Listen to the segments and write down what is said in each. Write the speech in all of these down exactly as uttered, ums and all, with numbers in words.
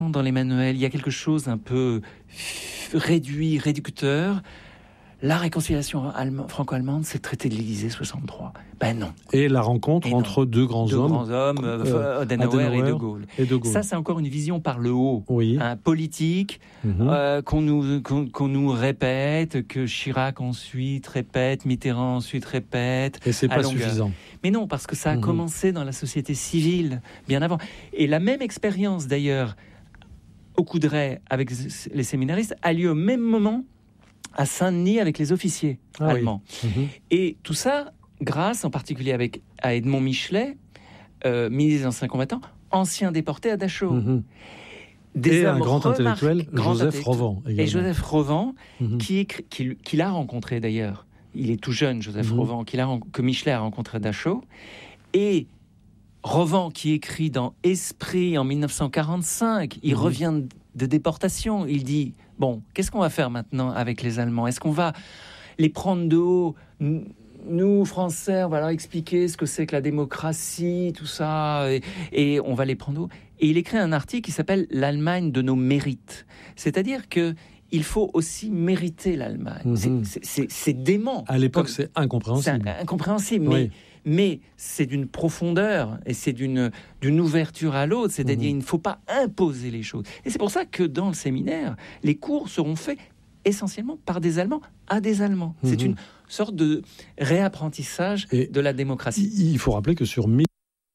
dans les manuels, il y a quelque chose un peu réduit, réducteur. La réconciliation allemand, franco-allemande, c'est le traité de l'Élysée soixante-trois. Ben non. Et la rencontre et entre deux grands deux hommes. Deux grands hommes, euh, Adenauer, Adenauer et De Gaulle. Et De Gaulle. Ça, c'est encore une vision par le haut, oui. hein, politique, mm-hmm. euh, qu'on, nous, qu'on, qu'on nous répète, que Chirac ensuite répète, Mitterrand ensuite répète. Et c'est pas longueur. suffisant. Mais non, parce que ça a mm-hmm. commencé dans la société civile, bien avant. Et la même expérience, d'ailleurs, au Coudray, avec les séminaristes, a lieu au même moment à Saint-Denis avec les officiers ah allemands. Oui. Mmh. Et tout ça, grâce en particulier avec, à Edmond Michelet, euh, ministre des Anciens Combattants, ancien déporté à Dachau. Mmh. Des et un grand intellectuel, grand Joseph intellectuel. Rovan. Également. Et Joseph Rovan, mmh. qui, écrit, qui, qui l'a rencontré d'ailleurs. Il est tout jeune, Joseph mmh. Rovan, qui l'a, que Michelet a rencontré à Dachau. Et Rovan, qui écrit dans Esprit en dix-neuf cent quarante-cinq, il mmh. revient de déportation, il dit... Bon, qu'est-ce qu'on va faire maintenant avec les Allemands ? Est-ce qu'on va les prendre de haut ? Nous, Français, on va leur expliquer ce que c'est que la démocratie, tout ça, et, et on va les prendre de haut. Et il écrit un article qui s'appelle « L'Allemagne de nos mérites ». C'est-à-dire que il faut aussi mériter l'Allemagne. Mmh. C'est, c'est, c'est, c'est dément. À l'époque, Comme, c'est incompréhensible. C'est incompréhensible, oui. mais... Mais c'est d'une profondeur et c'est d'une, d'une ouverture à l'autre. C'est-à-dire, mmh. il ne faut pas imposer les choses. Et c'est pour ça que dans le séminaire, les cours seront faits essentiellement par des Allemands à des Allemands. Mmh. C'est une sorte de réapprentissage et de la démocratie. Il faut rappeler que sur mille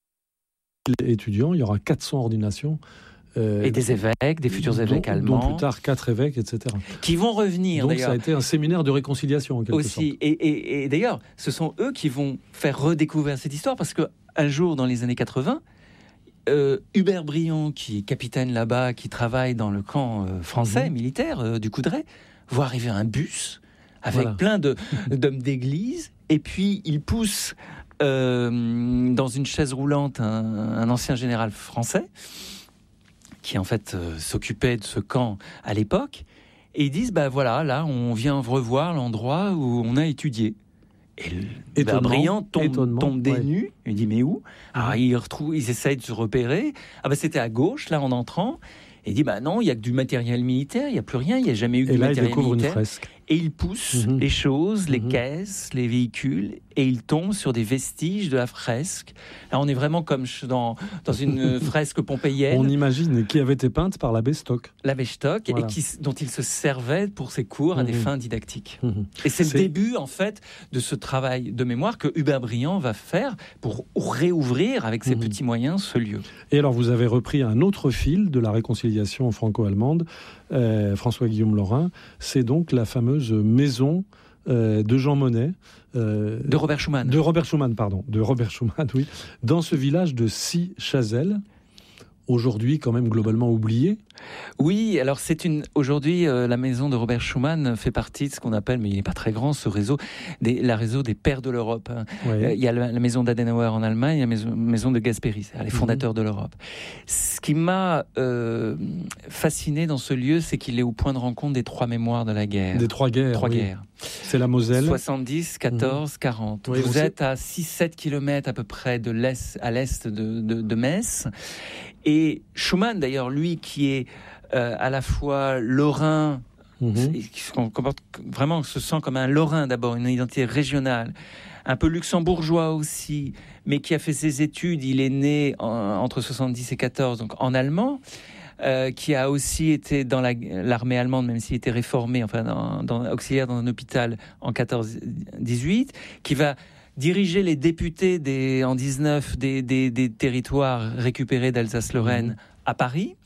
étudiants, il y aura quatre cents ordinations. Euh, et des évêques, des futurs évêques dont, allemands. Dont plus tard quatre évêques, et cetera. Qui vont revenir, Donc d'ailleurs. ça a été un séminaire de réconciliation, en quelque Aussi. sorte. Et, et, et d'ailleurs, ce sont eux qui vont faire redécouvrir cette histoire, parce qu'un jour, dans les années quatre-vingts, euh, Hubert Briand, qui est capitaine là-bas, qui travaille dans le camp euh, français, mmh. militaire, euh, du Coudray, voit arriver un bus avec voilà. plein de, d'hommes d'église, et puis il pousse euh, dans une chaise roulante un, un ancien général français, qui en fait euh, s'occupait de ce camp à l'époque, et ils disent, bah voilà, là, on vient revoir l'endroit où on a étudié. Et le Briand tombe, tombe des ouais. nues, il dit, mais où ? Alors, ils, retrouvent, ils essayent de se repérer, ah bah c'était à gauche, là, en entrant, et il dit, bah non, il n'y a que du matériel militaire, il n'y a plus rien, il n'y a jamais eu de et là, matériel il découvre militaire. Une fresque. Et il pousse mmh. les choses, les mmh. caisses, les véhicules, et il tombe sur des vestiges de la fresque. Là, on est vraiment comme dans, dans une fresque pompéienne. On imagine, qui avait été peinte par l'abbé Stock. L'abbé Stock, voilà. et qui, dont il se servait pour ses cours à mmh. des fins didactiques. Mmh. Et c'est, c'est le début, en fait, de ce travail de mémoire que Hubert Briand va faire pour réouvrir, avec ses mmh. petits moyens, ce lieu. Et alors, vous avez repris un autre fil de la réconciliation franco-allemande, euh, François-Guillaume Laurin, c'est donc la fameuse maison euh, de Jean Monnet. Euh, de Robert Schuman. De Robert Schuman, pardon. De Robert Schuman, oui. Dans ce village de Six-Chazelles, aujourd'hui quand même globalement oublié. Oui, alors c'est une aujourd'hui euh, la maison de Robert Schuman fait partie de ce qu'on appelle, mais il n'est pas très grand, ce réseau, des, la réseau des pères de l'Europe. Hein. Ouais. Euh, il y a la, la maison d'Adenauer en Allemagne, la maison, maison de Gasperi, c'est les fondateurs mmh. de l'Europe. Ce qui m'a euh, fasciné dans ce lieu, c'est qu'il est au point de rencontre des trois mémoires de la guerre. Des trois guerres. Trois oui. guerres. C'est la Moselle. soixante-dix, quatorze, mmh. quarante. Oui, vous êtes à six sept kilomètres à peu près de l'est, à l'est de, de, de Metz. Et Schuman, d'ailleurs, lui qui est euh, à la fois lorrain, mmh. qui se comporte vraiment, se sent comme un lorrain d'abord, une identité régionale, un peu luxembourgeois aussi, mais qui a fait ses études, il est né en, entre soixante-dix et quatorze, donc en allemand, euh, qui a aussi été dans la, l'armée allemande, même s'il était réformé, enfin dans, dans, auxiliaire dans un hôpital en quatorze dix-huit, qui va diriger les députés des, en dix-neuf des, des, des territoires récupérés d'Alsace-Lorraine mmh. à Paris,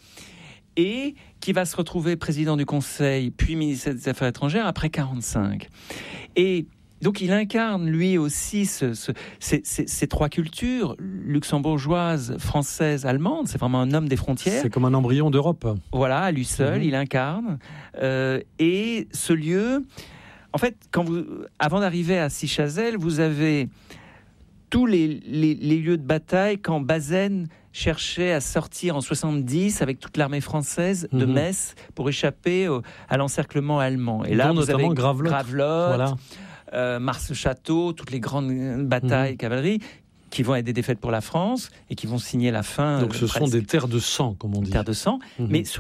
et qui va se retrouver président du Conseil, puis ministre des Affaires étrangères après quarante-cinq. Et donc il incarne lui aussi ce, ce, ces, ces, ces trois cultures, luxembourgeoise, française, allemande. C'est vraiment un homme des frontières. C'est comme un embryon d'Europe. Voilà, à lui seul, mmh. il incarne. Euh, et ce lieu... En fait, quand vous, avant d'arriver à Six-Chazelles, vous avez tous les, les, les lieux de bataille quand Bazaine cherchait à sortir en soixante-dix avec toute l'armée française de mmh. Metz pour échapper au, à l'encerclement allemand. Et là, dont vous notamment avez Gravelotte, Gravelotte voilà. euh, Mars-le-Château, toutes les grandes batailles, mmh. cavalerie, qui vont être des défaites pour la France et qui vont signer la fin. Donc ce euh, sont des terres de sang, comme on dit. Terres de sang, mmh. mais